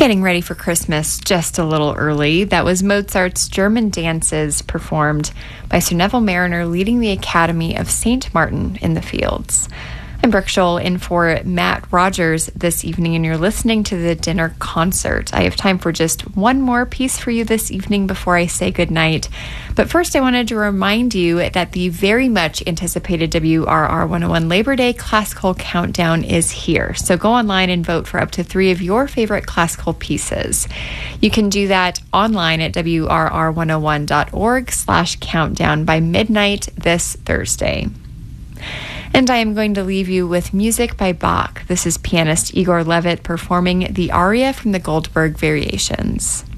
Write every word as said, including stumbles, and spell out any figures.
Getting ready for Christmas just a little early. That was Mozart's German Dances performed by Sir Neville Mariner leading the Academy of Saint Martin in the Fields. I'm Brooke Scholl in for Matt Rogers this evening, and you're listening to the Dinner Concert. I have time for just one more piece for you this evening before I say goodnight. But first, I wanted to remind you that the very much anticipated W R R one oh one Labor Day Classical Countdown is here. So go online and vote for up to three of your favorite classical pieces. You can do that online at W R R one oh one dot org slash countdown by midnight this Thursday. And I am going to leave you with music by Bach. This is pianist Igor Levit performing the aria from the Goldberg Variations.